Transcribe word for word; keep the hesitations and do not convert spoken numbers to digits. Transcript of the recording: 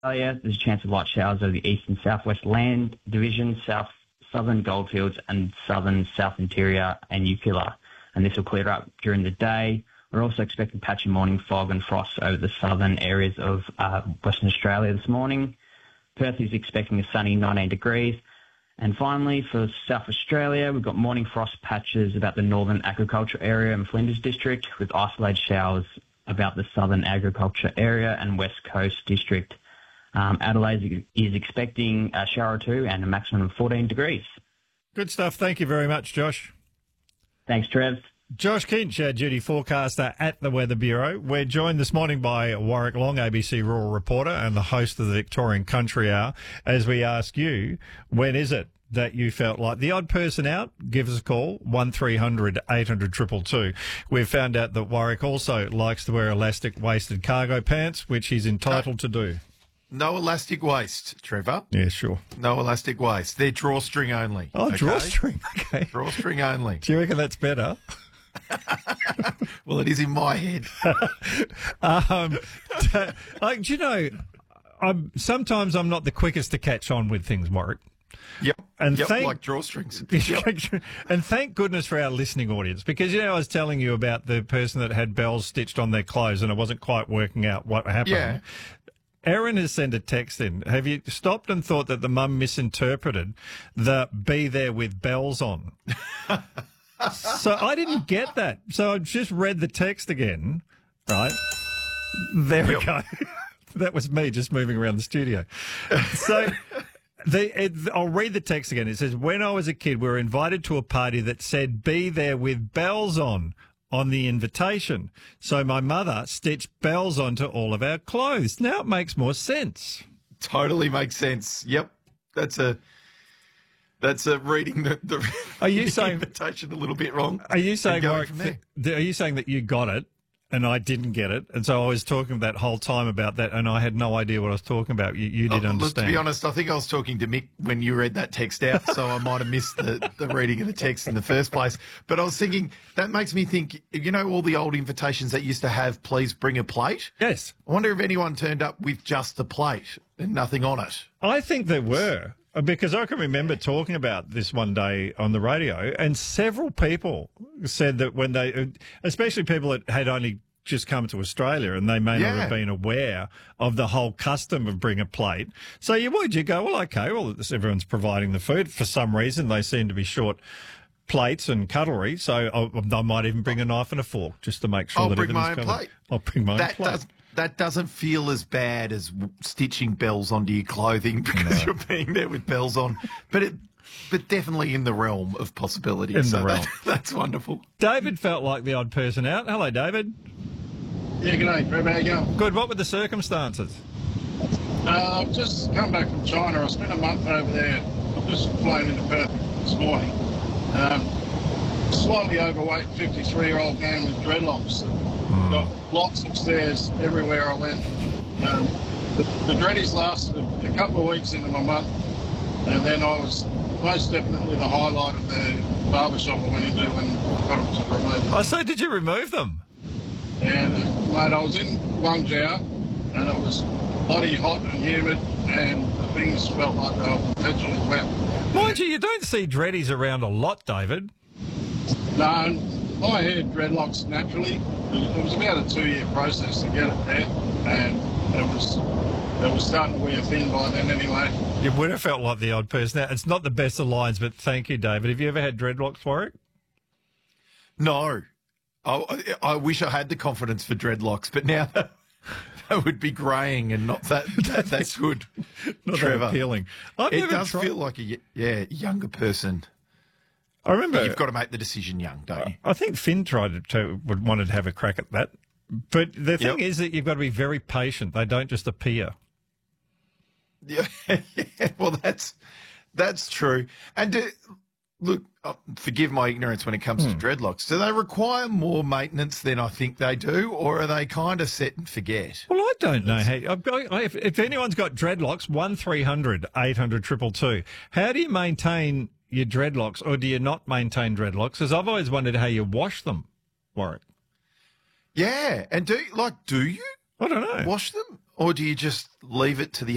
Australia, there's a chance of light showers over the east and southwest land division, south southern goldfields and southern south interior and Eucla, and this will clear up during the day. We're also expecting patchy morning fog and frost over the southern areas of uh, Western Australia this morning. Perth is expecting a sunny nineteen degrees. And finally, for South Australia, we've got morning frost patches about the northern agriculture area and Flinders district, with isolated showers about the southern agriculture area and west coast district. Um, Adelaide is expecting a shower or two and a maximum of fourteen degrees. Good stuff. Thank you very much, Josh. Thanks, Trev. Josh Kinch, our duty forecaster at the Weather Bureau. We're joined this morning by Warwick Long, A B C rural reporter and the host of the Victorian Country Hour, as we ask you, when is it that you felt like the odd person out? Give us a call, one three hundred eight hundred two two two. We've found out that Warwick also likes to wear elastic waisted cargo pants, which he's entitled to do. No elastic waist, Trevor. Yeah, sure. No elastic waist. They're drawstring only. Oh, okay? drawstring. Okay. Drawstring only. Do you reckon that's better? Well, it is in my head. um, t- like, do you know, I'm, sometimes I'm not the quickest to catch on with things, Warwick. Yep. And yep, thank, like drawstrings. Yep. And thank goodness for our listening audience, because, you know, I was telling you about the person that had bells stitched on their clothes and it wasn't quite working out what happened. Yeah. Erin has sent a text in. Have you stopped and thought that the mum misinterpreted the be there with bells on? So I didn't get that. So I just read the text again. Right. There we yep. go. That was me just moving around the studio. So the, it, I'll read the text again. It says, when I was a kid, we were invited to a party that said be there with bells on on the invitation. So my mother stitched bells onto all of our clothes. Now it makes more sense. Totally makes sense. Yep. That's a... That's uh, reading the, the, are you the saying, invitation a little bit wrong. Are you saying, Warwick, th- are you saying that you got it and I didn't get it? And so I was talking that whole time about that and I had no idea what I was talking about. You, you did oh, understand. Look, to be honest, I think I was talking to Mick when you read that text out, so I might have missed the, the reading of the text in the first place. But I was thinking, that makes me think, you know, all the old invitations that used to have, please bring a plate? Yes. I wonder if anyone turned up with just the plate and nothing on it. I think there were. Because I can remember talking about this one day on the radio, and several people said that when they, especially people that had only just come to Australia and they may yeah. not have been aware of the whole custom of bring a plate. So you would, you go, well, okay, well, everyone's providing the food. For some reason, they seem to be short plates and cutlery, so I, I might even bring a knife and a fork just to make sure I'll that bring my own covered. plate. I'll bring my that own plate. Does, that doesn't feel as bad as stitching bells onto your clothing because no. you're being there with bells on, but it, but definitely in the realm of possibility. In so the realm. That, that's wonderful. David felt like the odd person out. Hello, David. Yeah, good day, Trevor. How you going? Good. What were the circumstances? Uh, I've just come back from China. I spent a month over there. I've just flown into Perth this morning. Um, slightly overweight, fifty-three-year-old man with dreadlocks. Mm. Got lots of stairs everywhere I went. Um, the, the dreadies lasted a, a couple of weeks into my month, and then I was most definitely the highlight of the barbershop I went into when I got them to remove. Oh, so did you remove them? And, uh, mate, I was in Guangzhou, and it was bloody hot and humid, and the things felt like they were perpetually wet. Mind you, you don't see dreadies around a lot, David. No, I had dreadlocks naturally. It was about a two-year process to get it there, and it was it was starting to wear thin by then anyway. You would have felt like the odd person. Now, it's not the best of lines, but thank you, David. Have you ever had dreadlocks, Warwick? No. I, I wish I had the confidence for dreadlocks, but now that would be greying and not that, that that's good. Not Trevor. that appealing. I've it never does tried... feel like a yeah younger person. I remember but you've got to make the decision young, don't you? I think Finn tried to would wanted to have a crack at that, but the thing yep. is that you've got to be very patient. They don't just appear. Yeah, yeah well, that's that's true. And uh, look, uh, forgive my ignorance when it comes hmm. to dreadlocks. Do they require more maintenance than I think they do, or are they kind of set and forget? Well, I don't know. Hey, if, if anyone's got dreadlocks, one three hundred eight hundred two two two. How do you maintain your dreadlocks, or do you not maintain dreadlocks? Because I've always wondered how you wash them, Warwick. Yeah, and do like do you? I don't know. Wash them, or do you just leave it to the